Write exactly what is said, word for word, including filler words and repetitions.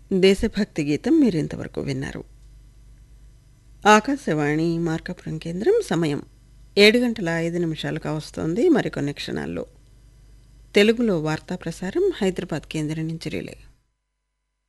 దేశభక్తి గీతం మీరింతవరకు విన్నారు. ఆకాశవాణి మార్కాపురం కేంద్రం. సమయం ఏడు గంటల ఐదు నిమిషాలు కావస్తోంది. మరికొన్ని క్షణాల్లో తెలుగులో వార్తా ప్రసారం హైదరాబాద్ కేంద్రం నుంచి రిలే.